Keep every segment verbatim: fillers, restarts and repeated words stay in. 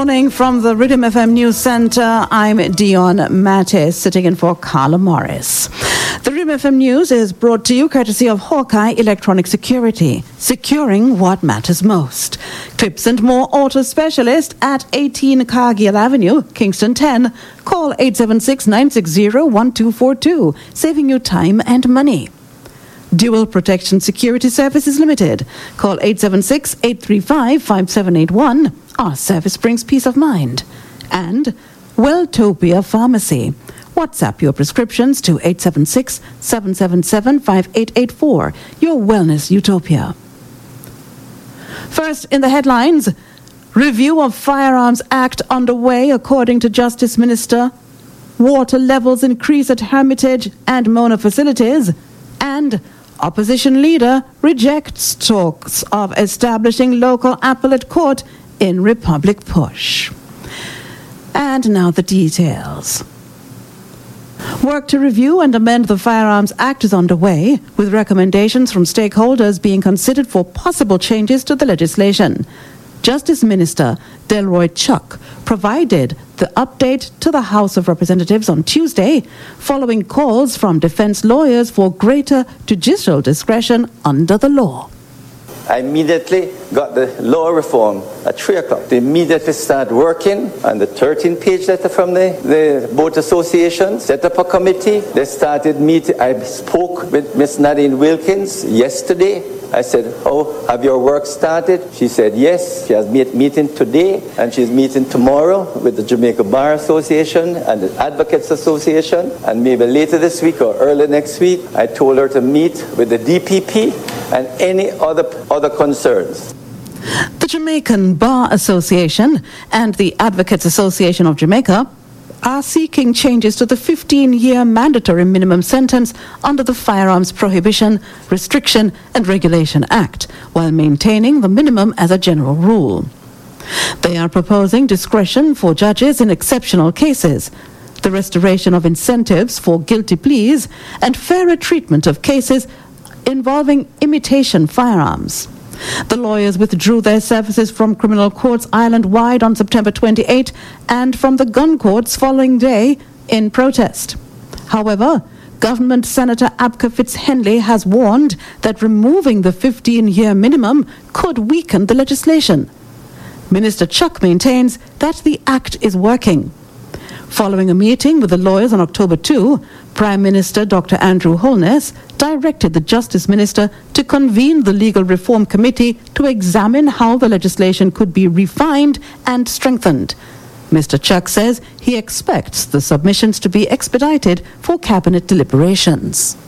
morning from the Rhythm F M News Centre. I'm Dion Mattis, sitting in for Carla Morris. The Rhythm F M News is brought to you courtesy of Hawkeye Electronic Security, securing what matters most. Clips and more auto specialist at eighteen Cargill Avenue, Kingston ten. Call eight seven six, nine six zero, one two four two, saving you time and money. Dual Protection Security Services Limited. Call eight seven six, eight three five, five seven eight one. Our service brings peace of mind. And Welltopia Pharmacy. WhatsApp your prescriptions to eight seven six, seven seven seven, five eight eight four. Your Wellness Utopia. First in the headlines, review of Firearms Act underway according to Justice Minister. Water levels increase at Hermitage and Mona facilities. And opposition leader rejects talks of establishing local appellate court in Republic Push. And now the details. Work to review and amend the Firearms Act is underway, with recommendations from stakeholders being considered for possible changes to the legislation. Justice Minister Delroy Chuck provided the update to the House of Representatives on Tuesday, following calls from defense lawyers for greater judicial discretion under the law. I immediately got the law reform at three o'clock. They immediately started working on the thirteen-page letter from the, the both associations, set up a committee. They started meeting. I spoke with Miss Nadine Wilkins yesterday. I said, oh, have your work started? She said, yes. She has meet, meeting today, and she's meeting tomorrow with the Jamaica Bar Association and the Advocates Association, and maybe later this week or early next week. I told her to meet with the D P P and any other other concerns. The Jamaican Bar Association and the Advocates Association of Jamaica are seeking changes to the fifteen-year mandatory minimum sentence under the Firearms Prohibition, Restriction and Regulation Act, while maintaining the minimum as a general rule. They are proposing discretion for judges in exceptional cases, the restoration of incentives for guilty pleas, and fairer treatment of cases involving imitation firearms. The lawyers withdrew their services from criminal courts island-wide on September twenty-eighth and from the gun courts following day in protest. However, Government Senator Abka Fitz-Henley has warned that removing the fifteen-year minimum could weaken the legislation. Minister Chuck maintains that the act is working. Following a meeting with the lawyers on October second, Prime Minister Doctor Andrew Holness directed the Justice Minister to convene the Legal Reform Committee to examine how the legislation could be refined and strengthened. Mister Chuck says he expects the submissions to be expedited for cabinet deliberations.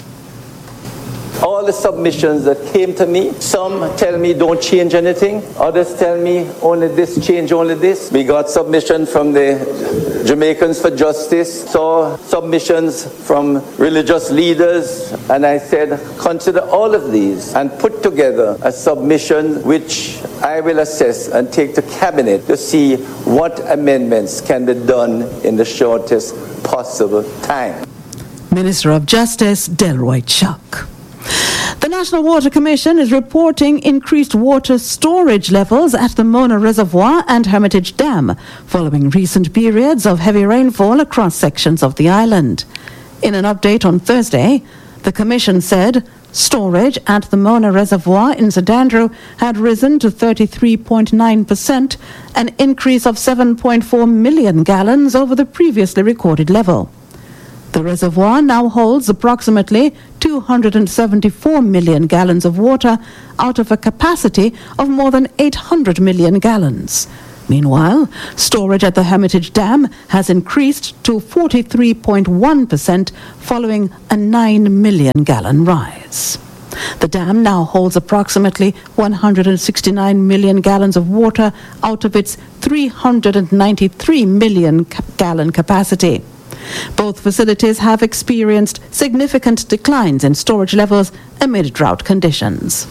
All the submissions that came to me, some tell me don't change anything, others tell me only this, change only this. We got submissions from the Jamaicans for Justice, saw submissions from religious leaders, and I said, consider all of these and put together a submission which I will assess and take to Cabinet to see what amendments can be done in the shortest possible time. Minister of Justice Delroy Chuck. The National Water Commission is reporting increased water storage levels at the Mona Reservoir and Hermitage Dam following recent periods of heavy rainfall across sections of the island. In an update on Thursday, the Commission said storage at the Mona Reservoir in Saint Andrew had risen to thirty-three point nine percent, an increase of seven point four million gallons over the previously recorded level. The reservoir now holds approximately two hundred seventy-four million gallons of water out of a capacity of more than eight hundred million gallons. Meanwhile, storage at the Hermitage Dam has increased to forty-three point one percent following a nine million gallon rise. The dam now holds approximately one hundred sixty-nine million gallons of water out of its three hundred ninety-three million gallon capacity. Both facilities have experienced significant declines in storage levels amid drought conditions.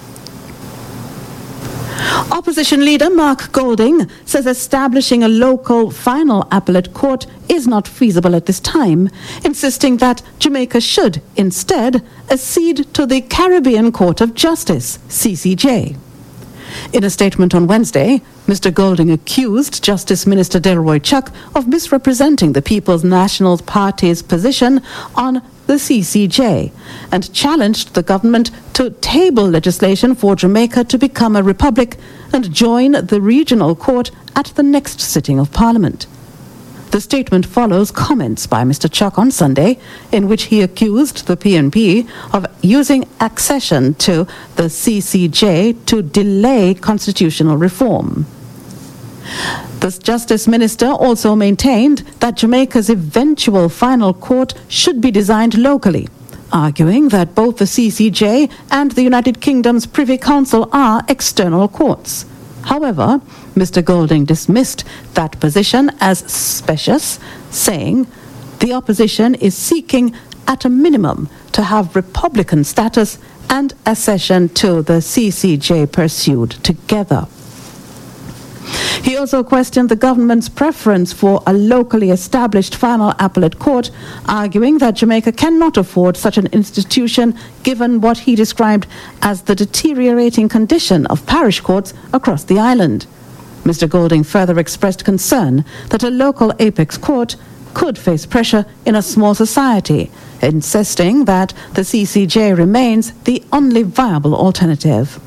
Opposition leader Mark Golding says establishing a local final appellate court is not feasible at this time, insisting that Jamaica should instead accede to the Caribbean Court of Justice, C C J. In a statement on Wednesday, Mister Golding accused Justice Minister Delroy Chuck of misrepresenting the People's National Party's position on the C C J and challenged the government to table legislation for Jamaica to become a republic and join the regional court at the next sitting of Parliament. The statement follows comments by Mister Chuck on Sunday, in which he accused the P N P of using accession to the C C J to delay constitutional reform. The Justice Minister also maintained that Jamaica's eventual final court should be designed locally, arguing that both the C C J and the United Kingdom's Privy Council are external courts. However, Mister Golding dismissed that position as specious, saying the opposition is seeking at a minimum to have Republican status and accession to the C C J pursued together. He also questioned the government's preference for a locally established final appellate court, arguing that Jamaica cannot afford such an institution given what he described as the deteriorating condition of parish courts across the island. Mister Golding further expressed concern that a local apex court could face pressure in a small society, insisting that the C C J remains the only viable alternative.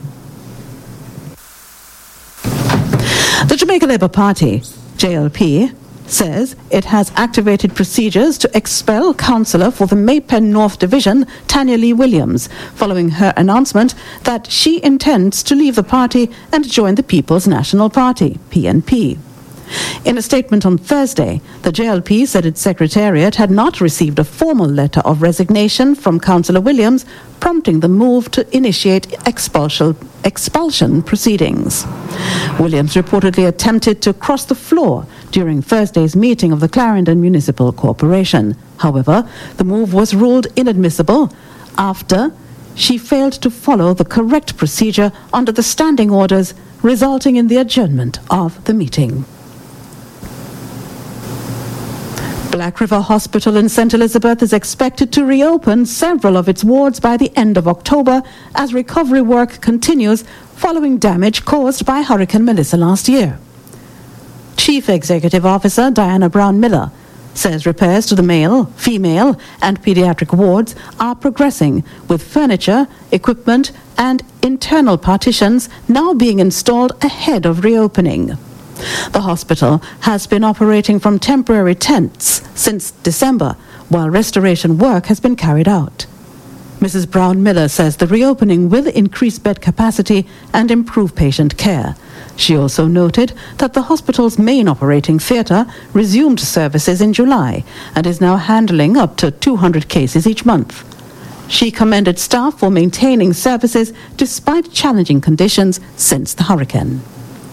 The Jamaica Labour Party, J L P, says it has activated procedures to expel councillor for the Maypen North Division, Tanya Lee Williams, following her announcement that she intends to leave the party and join the People's National Party, P N P. In a statement on Thursday, the J L P said its secretariat had not received a formal letter of resignation from Councillor Williams, prompting the move to initiate expulsion, expulsion proceedings. Williams reportedly attempted to cross the floor during Thursday's meeting of the Clarendon Municipal Corporation. However, the move was ruled inadmissible after she failed to follow the correct procedure under the standing orders, resulting in the adjournment of the meeting. Black River Hospital in Saint Elizabeth is expected to reopen several of its wards by the end of October as recovery work continues following damage caused by Hurricane Melissa last year. Chief Executive Officer Diana Brown Miller says repairs to the male, female, and pediatric wards are progressing, with furniture, equipment, and internal partitions now being installed ahead of reopening. The hospital has been operating from temporary tents since December, while restoration work has been carried out. Missus Brown Miller says the reopening will increase bed capacity and improve patient care. She also noted that the hospital's main operating theatre resumed services in July and is now handling up to two hundred cases each month. She commended staff for maintaining services despite challenging conditions since the hurricane.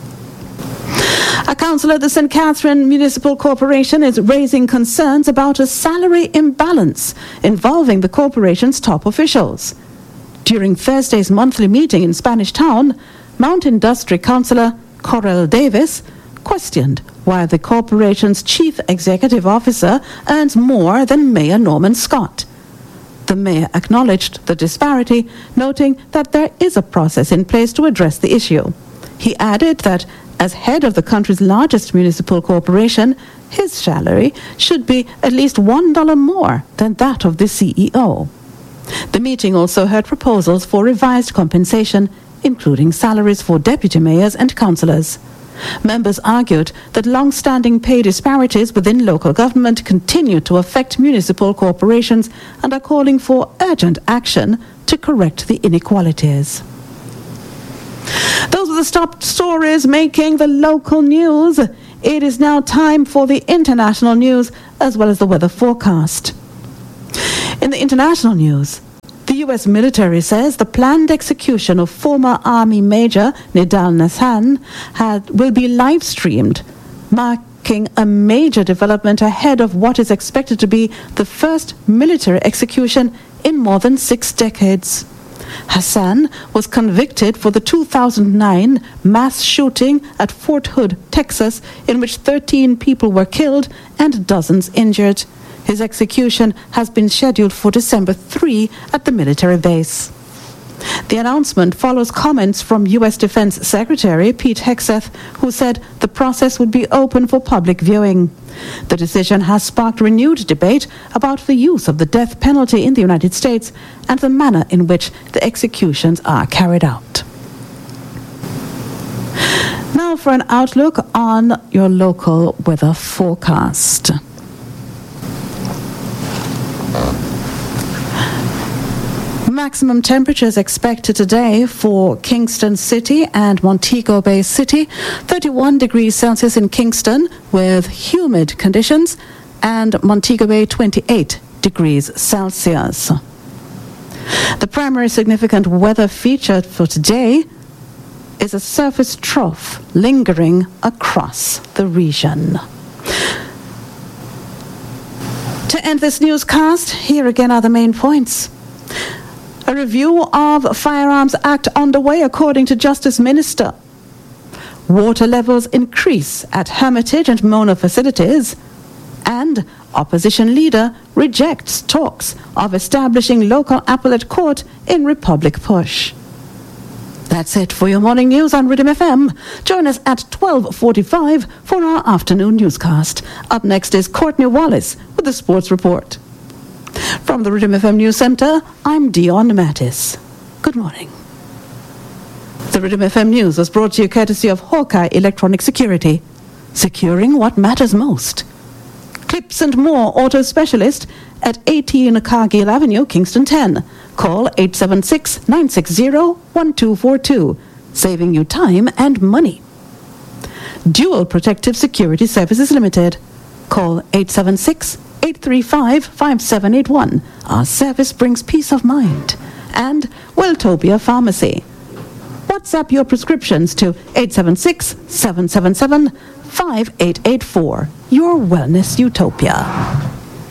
A councillor at the Saint Catherine Municipal Corporation is raising concerns about a salary imbalance involving the corporation's top officials. During Thursday's monthly meeting in Spanish Town, Mount Industry councillor Correll Davis questioned why the corporation's chief executive officer earns more than Mayor Norman Scott. The mayor acknowledged the disparity, noting that there is a process in place to address the issue. He added that as head of the country's largest municipal corporation, his salary should be at least one dollar more than that of the C E O. The meeting also heard proposals for revised compensation, including salaries for deputy mayors and councillors. Members argued that long-standing pay disparities within local government continue to affect municipal corporations and are calling for urgent action to correct the inequalities. Those are the top stories making the local news. It is now time for the international news as well as the weather forecast. In the international news, the U S military says the planned execution of former Army Major Nidal Nassan had, will be live-streamed, marking a major development ahead of what is expected to be the first military execution in more than six decades. Hassan was convicted for the two thousand nine mass shooting at Fort Hood, Texas, in which thirteen people were killed and dozens injured. His execution has been scheduled for December third at the military base. The announcement follows comments from U S Defense Secretary Pete Hegseth, who said the process would be open for public viewing. The decision has sparked renewed debate about the use of the death penalty in the United States and the manner in which the executions are carried out. Now for an outlook on your local weather forecast. Maximum temperatures expected today for Kingston City and Montego Bay City, thirty-one degrees Celsius in Kingston with humid conditions, and Montego Bay twenty-eight degrees Celsius. The primary significant weather feature for today is a surface trough lingering across the region. To end this newscast, here again are the main points. A review of Firearms Act underway, according to Justice Minister. Water levels increase at Hermitage and Mona facilities. And opposition leader rejects talks of establishing local appellate court in Republic Push. That's it for your morning news on Rhythm F M. Join us at twelve forty-five for our afternoon newscast. Up next is Courtney Wallace with the Sports Report. From the Rhythm F M News Centre, I'm Dion Mattis. Good morning. The Rhythm F M News was brought to you courtesy of Hawkeye Electronic Security. Securing what matters most. Clips and More Auto Specialist at eighteen Cargill Avenue, Kingston ten. Call eight seven six, nine six zero, one two four two, saving you time and money. Dual Protective Security Services Limited. Call eight seven six, eight three five, five seven eight one. Our service brings peace of mind. And Welltopia Pharmacy. WhatsApp your prescriptions to eight seven six, seven seven seven, five eight eight four. Your Wellness Utopia.